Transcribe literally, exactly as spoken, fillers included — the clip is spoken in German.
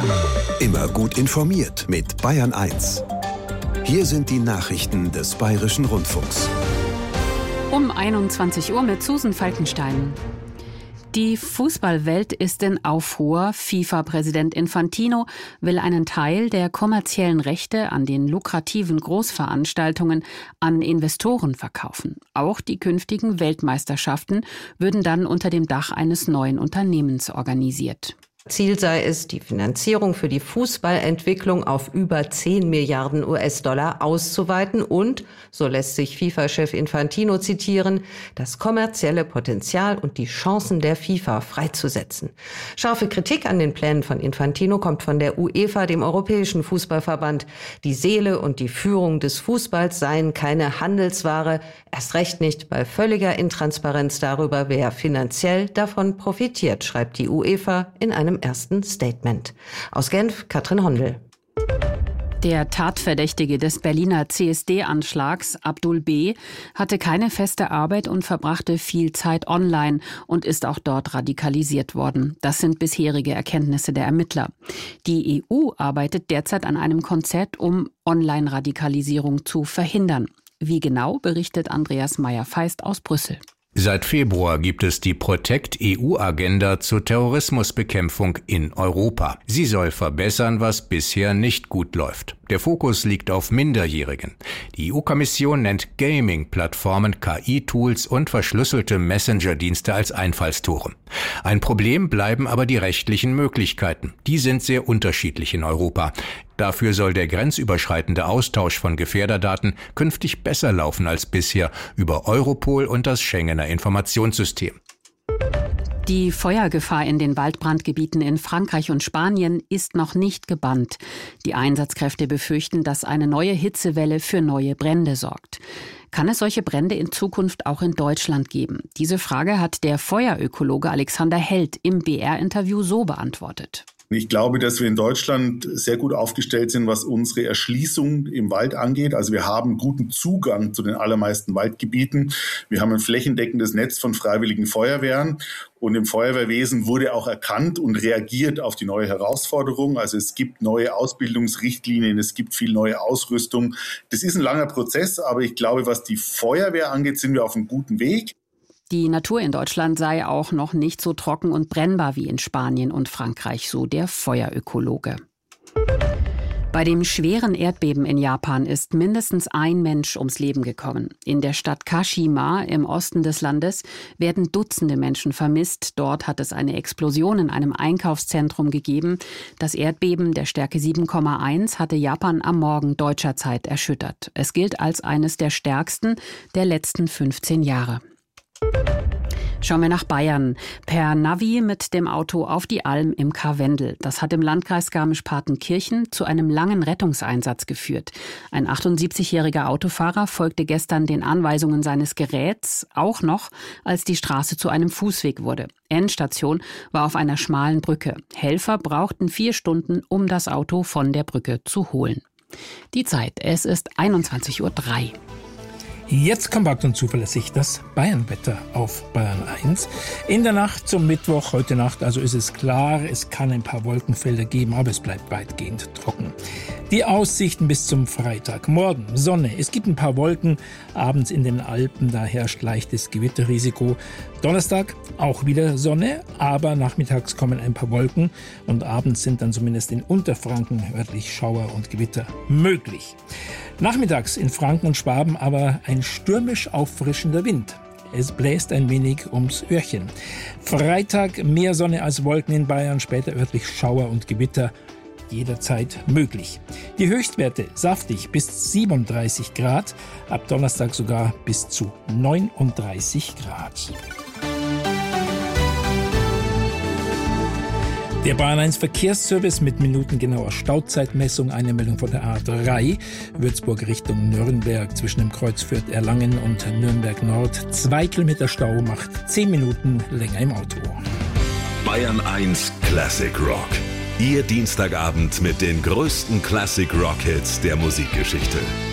Immer gut informiert mit Bayern eins. Hier sind die Nachrichten des Bayerischen Rundfunks. Um einundzwanzig Uhr mit Susan Falkenstein. Die Fußballwelt ist in Aufruhr. FIFA-Präsident Infantino will einen Teil der kommerziellen Rechte an den lukrativen Großveranstaltungen an Investoren verkaufen. Auch die künftigen Weltmeisterschaften würden dann unter dem Dach eines neuen Unternehmens organisiert. Ziel sei es, die Finanzierung für die Fußballentwicklung auf über zehn Milliarden U S-Dollar auszuweiten und, so lässt sich FIFA-Chef Infantino zitieren, das kommerzielle Potenzial und die Chancen der FIFA freizusetzen. Scharfe Kritik an den Plänen von Infantino kommt von der UEFA, dem Europäischen Fußballverband. Die Seele und die Führung des Fußballs seien keine Handelsware, erst recht nicht bei völliger Intransparenz darüber, wer finanziell davon profitiert, schreibt die UEFA in einem im ersten Statement. Aus Genf, Katrin Hondel. Der Tatverdächtige des Berliner C S D-Anschlags, Abdul B., hatte keine feste Arbeit und verbrachte viel Zeit online und ist auch dort radikalisiert worden. Das sind bisherige Erkenntnisse der Ermittler. Die E U arbeitet derzeit an einem Konzept, um Online-Radikalisierung zu verhindern. Wie genau, berichtet Andreas Meyer-Feist aus Brüssel. Seit Februar gibt es die Protect-E U-Agenda zur Terrorismusbekämpfung in Europa. Sie soll verbessern, was bisher nicht gut läuft. Der Fokus liegt auf Minderjährigen. Die E U-Kommission nennt Gaming-Plattformen, K I-Tools und verschlüsselte Messenger-Dienste als Einfallstore. Ein Problem bleiben aber die rechtlichen Möglichkeiten. Die sind sehr unterschiedlich in Europa. Dafür soll der grenzüberschreitende Austausch von Gefährderdaten künftig besser laufen als bisher über Europol und das Schengener Informationssystem. Die Feuergefahr in den Waldbrandgebieten in Frankreich und Spanien ist noch nicht gebannt. Die Einsatzkräfte befürchten, dass eine neue Hitzewelle für neue Brände sorgt. Kann es solche Brände in Zukunft auch in Deutschland geben? Diese Frage hat der Feuerökologe Alexander Held im B R-Interview so beantwortet. Ich glaube, dass wir in Deutschland sehr gut aufgestellt sind, was unsere Erschließung im Wald angeht. Also wir haben guten Zugang zu den allermeisten Waldgebieten. Wir haben ein flächendeckendes Netz von freiwilligen Feuerwehren. Und im Feuerwehrwesen wurde auch erkannt und reagiert auf die neue Herausforderung. Also es gibt neue Ausbildungsrichtlinien, es gibt viel neue Ausrüstung. Das ist ein langer Prozess, aber ich glaube, was die Feuerwehr angeht, sind wir auf einem guten Weg. Die Natur in Deutschland sei auch noch nicht so trocken und brennbar wie in Spanien und Frankreich, so der Feuerökologe. Bei dem schweren Erdbeben in Japan ist mindestens ein Mensch ums Leben gekommen. In der Stadt Kashima im Osten des Landes werden Dutzende Menschen vermisst. Dort hat es eine Explosion in einem Einkaufszentrum gegeben. Das Erdbeben der Stärke sieben Komma eins hatte Japan am Morgen deutscher Zeit erschüttert. Es gilt als eines der stärksten der letzten fünfzehn Jahre. Schauen wir nach Bayern. Per Navi mit dem Auto auf die Alm im Karwendel. Das hat im Landkreis Garmisch-Partenkirchen zu einem langen Rettungseinsatz geführt. Ein achtundsiebzigjähriger Autofahrer folgte gestern den Anweisungen seines Geräts, auch noch, als die Straße zu einem Fußweg wurde. Endstation war auf einer schmalen Brücke. Helfer brauchten vier Stunden, um das Auto von der Brücke zu holen. Die Zeit, es ist einundzwanzig Uhr drei. Jetzt kompakt und zuverlässig das Bayernwetter auf Bayern eins. In der Nacht zum Mittwoch, heute Nacht, also ist es klar, es kann ein paar Wolkenfelder geben, aber es bleibt weitgehend trocken. Die Aussichten bis zum Freitag. Morgen Sonne, es gibt ein paar Wolken, abends in den Alpen, da herrscht leichtes Gewitterrisiko. Donnerstag auch wieder Sonne, aber nachmittags kommen ein paar Wolken und abends sind dann zumindest in Unterfranken örtlich Schauer und Gewitter möglich. Nachmittags in Franken und Schwaben aber ein stürmisch auffrischender Wind. Es bläst ein wenig ums Öhrchen. Freitag mehr Sonne als Wolken in Bayern, später örtlich Schauer und Gewitter. Jederzeit möglich. Die Höchstwerte saftig bis siebenunddreißig Grad, ab Donnerstag sogar bis zu neununddreißig Grad. Der Bayern eins Verkehrsservice mit minutengenauer Stauzeitmessung, eine Meldung von der A drei, Würzburg Richtung Nürnberg zwischen dem Kreuz Fürth-Erlangen und Nürnberg Nord. Zwei Kilometer Stau macht zehn Minuten länger im Auto. Bayern eins Classic Rock. Ihr Dienstagabend mit den größten Classic Rock Hits der Musikgeschichte.